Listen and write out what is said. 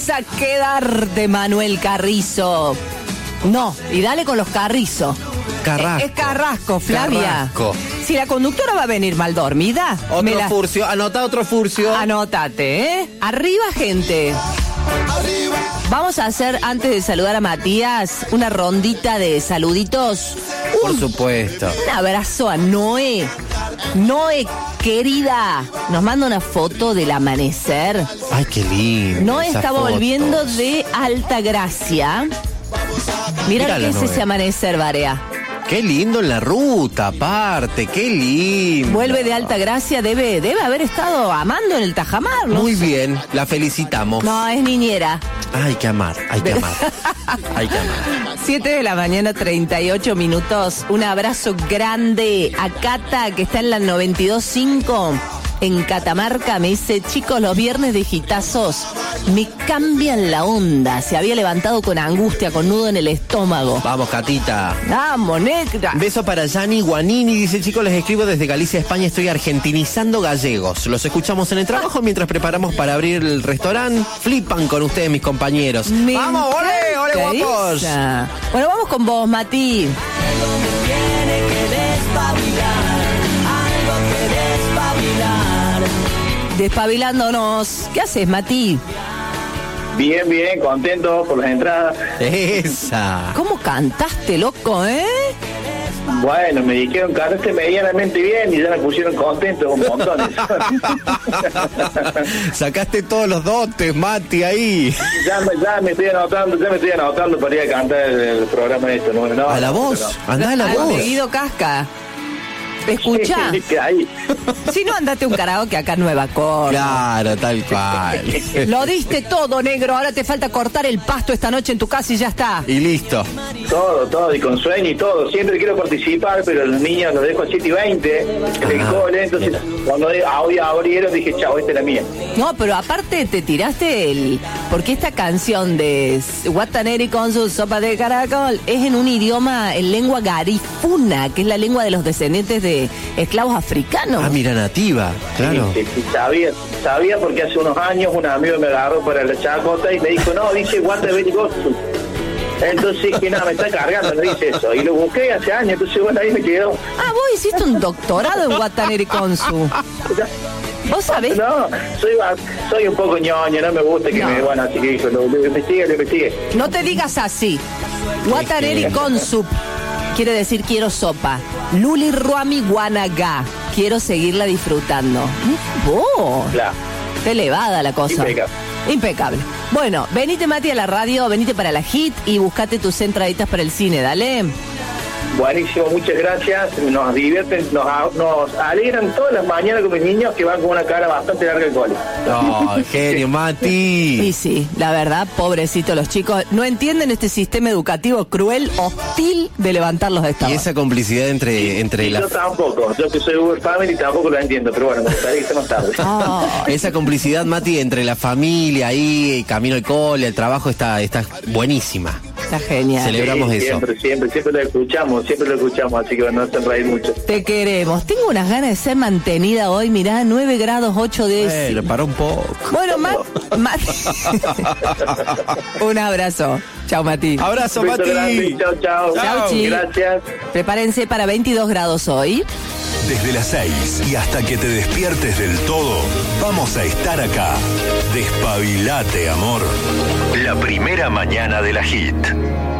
vas a quedar de Manuel Carrizo? No, y dale con los Carrizo. Carrasco. Es Carrasco, Flavia. Carrasco. Si la conductora va a venir mal dormida. Otro furcio, anota otro furcio. Anótate, ¿eh? Arriba, gente. Vamos a hacer, antes de saludar a Matías, una rondita de saluditos. Por supuesto. Un abrazo a Noé. Noé, querida, nos manda una foto del amanecer. Ay, qué lindo. Noé está volviendo de Altagracia. Mira qué es ese amanecer, Barea. Qué lindo en la ruta, aparte, qué lindo. Vuelve de Altagracia, debe haber estado amando en el Tajamar, ¿no? Muy bien, la felicitamos. No, es niñera. Hay que amar, hay que amar. Hay que amar. 7 de la mañana, 38 minutos. Un abrazo grande a Cata, que está en la 92.5 en Catamarca. Me dice, chicos, los viernes de gitazos me cambian la onda. Se había levantado con angustia, con nudo en el estómago. Vamos, Catita. Vamos, negra. Beso para Yanni Guanini. Dice, chicos, les escribo desde Galicia, España. Estoy argentinizando gallegos. Los escuchamos en el trabajo mientras preparamos para abrir el restaurante. Flipan con ustedes, mis compañeros. ¡Vamos, ole, ole, guapos! Bueno, vamos con vos, Mati. Despabilándonos. ¿Qué haces, Mati? Bien, bien, contento por las entradas. Esa. ¿Cómo cantaste, loco, Bueno, me dijeron que cantaste medianamente bien y ya me pusieron contento un montón. Sacaste todos los dotes, Mati, ahí. Ya me estoy anotando para ir a cantar el programa esto. No, a la voz, andá a la voz. Guido Casca. Escucha. Si no, andate un karaoke acá en Nueva Córdoba. Claro, tal cual. Lo diste todo, negro. Ahora te falta cortar el pasto esta noche en tu casa y ya está. Y listo. Todo, y con sueño y todo. Siempre quiero participar, pero los niños los dejo a 7:20 en el cole. Entonces, cuando abrieron, dije, chao, esta es la mía. No, pero aparte te tiraste porque esta canción de Guataneri con su sopa de caracol es en un idioma, en lengua garifuna, que es la lengua de los descendientes de esclavos africanos. Ah, mira, nativa, claro. Sí, sabía porque hace unos años un amigo me agarró para la chacota y me dijo, no, dice Guataneri con su. Entonces dije, no, me está cargando, no dice eso. Y lo busqué hace años, entonces bueno, ahí me quedó. Ah, vos hiciste un doctorado en Guataneri Consu. ¿Vos sabés? No, soy un poco ñoño, no me gusta que me... Bueno, así que dijo, lo investigue. No te digas así. Guataneri Consu quiere decir quiero sopa. Luli Ruami Guanagá. Quiero seguirla disfrutando. ¡Oh! Claro. Está elevada la cosa. Impecable. Bueno, venite, Mati, a la radio, venite para la HIT y buscate tus entraditas para el cine, dale. Buenísimo, muchas gracias. Nos divierten, nos alegran todas las mañanas con mis niños que van con una cara bastante larga al cole. No, genio, Mati. Y sí, la verdad, pobrecitos los chicos, no entienden este sistema educativo cruel, hostil de levantarlos de esta. Y esa complicidad entre las... Yo tampoco, yo que soy Uber Family tampoco lo entiendo, pero bueno, me gustaría que sea más tarde. Esa complicidad, Mati, entre la familia ahí, camino al cole, el trabajo está buenísima. Está genial. Celebramos eso. Siempre lo escuchamos, así que bueno, no hacen reír mucho. Te queremos. Tengo unas ganas de ser mantenida hoy, mirá, 9 grados 8 décimos. Lo paró un poco. Bueno, un abrazo. Chao, Mati. Abrazo, Mati. Chao. Chao, chi. Gracias. Prepárense para 22 grados hoy. Desde las 6 y hasta que te despiertes del todo, vamos a estar acá. Despabilate, amor. La primera mañana de la HIT.